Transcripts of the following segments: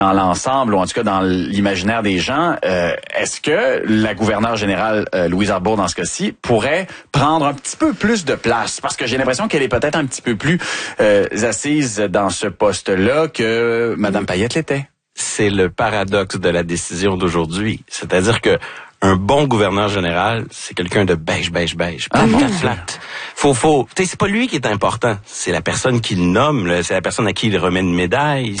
dans l'ensemble, ou en tout cas dans l'imaginaire des gens, est-ce que la gouverneure générale Louise Arbour, dans ce cas-ci, pourrait prendre un petit peu plus de place? Parce que j'ai l'impression qu'elle est peut-être un petit peu plus assise dans ce poste-là que Mme Payette l'était. C'est le paradoxe de la décision d'aujourd'hui. C'est-à-dire que un bon gouverneur général, c'est quelqu'un de beige. Flat. Faut, tu sais, c'est pas lui qui est important. C'est la personne qui le nomme, là. C'est la personne à qui il remet une médaille.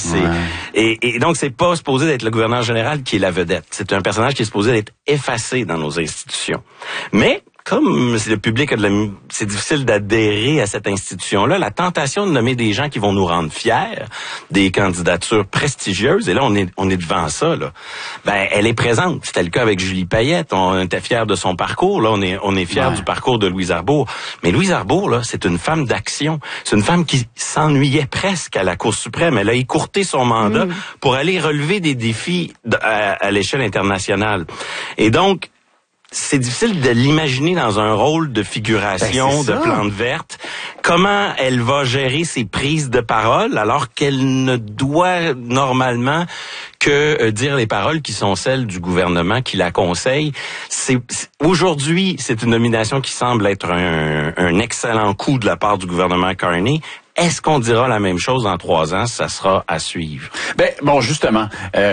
Et donc, c'est pas supposé d'être le gouverneur général qui est la vedette. C'est un personnage qui est supposé d'être effacé dans nos institutions. Mais, comme le public c'est difficile d'adhérer à cette institution-là, la tentation de nommer des gens qui vont nous rendre fiers, des candidatures prestigieuses, et là, on est devant ça, là. Ben, elle est présente. C'était le cas avec Julie Payette. On était fiers de son parcours. Là, on est fiers du parcours de Louise Arbour. Mais Louise Arbour, là, c'est une femme d'action. C'est une femme qui s'ennuyait presque à la Cour suprême. Elle a écourté son mandat pour aller relever des défis à l'échelle internationale. Et donc, c'est difficile de l'imaginer dans un rôle de figuration, de plante verte. Comment elle va gérer ses prises de parole alors qu'elle ne doit normalement que dire les paroles qui sont celles du gouvernement qui la conseille. Aujourd'hui, c'est une nomination qui semble être un excellent coup de la part du gouvernement Carney. Est-ce qu'on dira la même chose dans 3 ans? Ça sera à suivre. Bon, justement,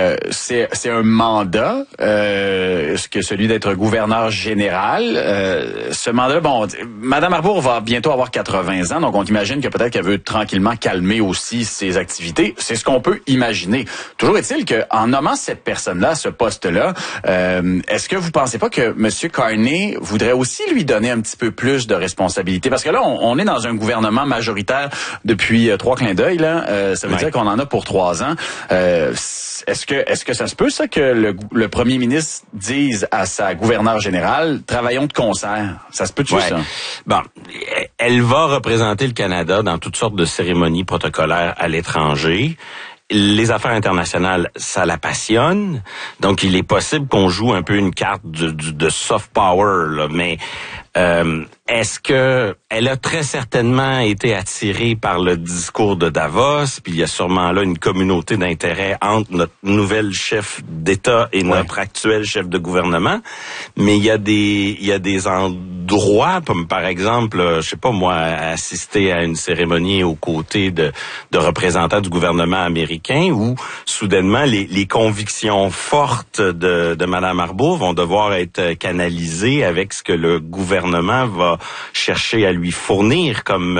c'est un mandat, que celui d'être gouverneur général. Ce mandat, Mme Arbour va bientôt avoir 80 ans, donc on imagine que peut-être qu'elle veut tranquillement calmer aussi ses activités. C'est ce qu'on peut imaginer. Toujours est-il qu'en nommant cette personne-là, ce poste-là, est-ce que vous pensez pas que M. Carney voudrait aussi lui donner un petit peu plus de responsabilité? Parce que là, on est dans un gouvernement majoritaire depuis 3 clins d'œil, là. Ça veut dire qu'on en a pour 3 ans. Est-ce que ça se peut, ça, que le premier ministre dise à sa gouverneure générale, travaillons de concert? Ça se peut-tu, ça? Bon, elle va représenter le Canada dans toutes sortes de cérémonies protocolaires à l'étranger. Les affaires internationales, ça la passionne. Donc, il est possible qu'on joue un peu une carte de soft power, là, mais est-ce que elle a très certainement été attirée par le discours de Davos, puis il y a sûrement là une communauté d'intérêt entre notre nouvelle chef d'État et notre actuel chef de gouvernement, mais il y a des endroits, comme par exemple, je sais pas moi, assister à une cérémonie aux côtés de représentants du gouvernement américain où soudainement les convictions fortes de Mme Arbour vont devoir être canalisées avec ce que le gouvernement va chercher à lui fournir comme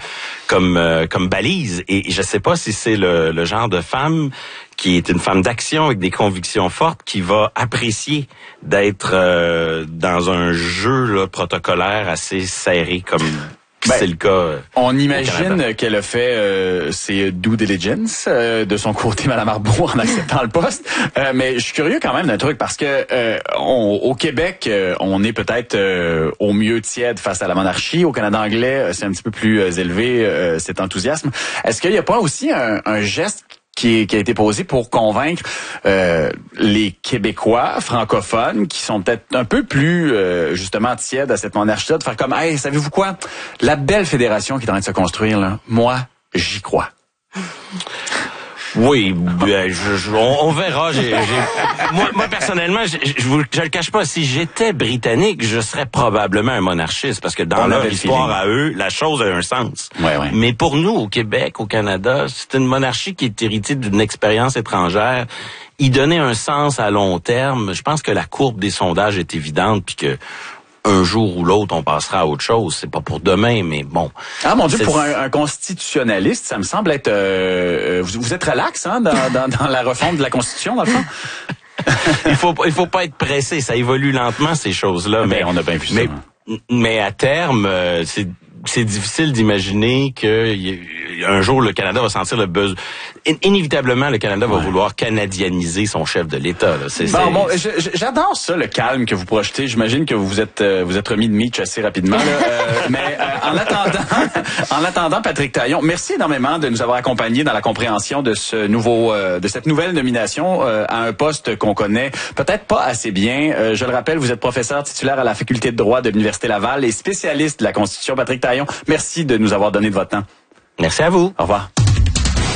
balise. Et je sais pas si c'est le genre de femme qui est une femme d'action avec des convictions fortes qui va apprécier d'être dans un jeu là, protocolaire assez serré comme c'est le cas. On imagine qu'elle a fait ses due diligence de son côté, Mme Arbour, en acceptant le poste. Mais je suis curieux quand même d'un truc parce que au Québec, on est peut-être au mieux tiède face à la monarchie. Au Canada anglais, c'est un petit peu plus élevé cet enthousiasme. Est-ce qu'il n'y a pas aussi un geste qui a été posé pour convaincre les Québécois francophones qui sont peut-être un peu plus justement tièdes à cette monarchie-là, de faire comme, hey, savez-vous quoi? La belle fédération qui est en train de se construire, là, moi, j'y crois. Oui, on verra. Moi personnellement, je le cache pas. Si j'étais britannique, je serais probablement un monarchiste parce que dans leur histoire à eux, la chose a un sens. Ouais. Mais pour nous, au Québec, au Canada, c'est une monarchie qui est héritée d'une expérience étrangère. Y donner un sens à long terme, je pense que la courbe des sondages est évidente, puis que un jour ou l'autre, on passera à autre chose. C'est pas pour demain, mais bon. Ah mon Dieu, pour un constitutionnaliste, ça me semble être... vous êtes relax, hein, dans la refonte de la Constitution, dans le fond? Il faut pas être pressé. Ça évolue lentement, ces choses-là. Mais on a bien vu ça. Mais à terme, c'est difficile d'imaginer que un jour le Canada va sentir le besoin. Inévitablement, le Canada va vouloir canadianiser son chef de l'État. Là. Bon, j'adore ça, le calme que vous projetez. J'imagine que vous êtes remis de Mitch assez rapidement. Là. Mais en attendant, Patrick Taillon, merci énormément de nous avoir accompagnés dans la compréhension de de cette nouvelle nomination à un poste qu'on connaît peut-être pas assez bien. Je le rappelle, vous êtes professeur titulaire à la faculté de droit de l'Université Laval et spécialiste de la Constitution. Patrick Taillon, merci de nous avoir donné de votre temps. Merci à vous. Au revoir.